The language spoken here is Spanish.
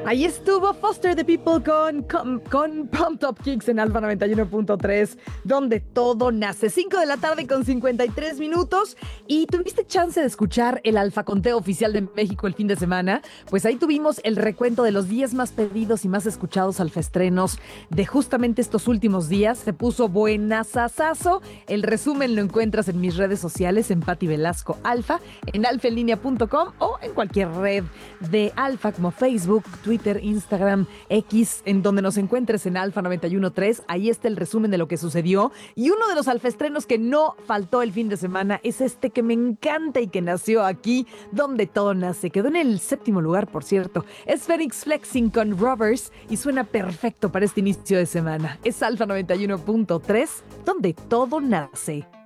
Ahí estuvo Foster the People con Pumped Up Kicks en Alfa 91.3, donde todo nace. 5 de la tarde con 53 minutos. ¿Y tuviste chance de escuchar el Alfa Conteo oficial de México el fin de semana? Pues ahí tuvimos el recuento de los 10 más pedidos y más escuchados alfaestrenos de justamente estos últimos días. Se puso buenazazazo. El resumen lo encuentras en mis redes sociales, en Pati Velasco Alfa, en alfaenlinea.com o en cualquier red de Alfa como Facebook, Twitter, Instagram, X, en donde nos encuentres en Alfa 91.3. Ahí está el resumen de lo que sucedió. Y uno de los alfaestrenos que no faltó el fin de semana es este que me encanta y que nació aquí, donde todo nace. Quedó en el 7º lugar, por cierto. Es Phoenix Flexing con Robbers y suena perfecto para este inicio de semana. Es Alfa 91.3, donde todo nace.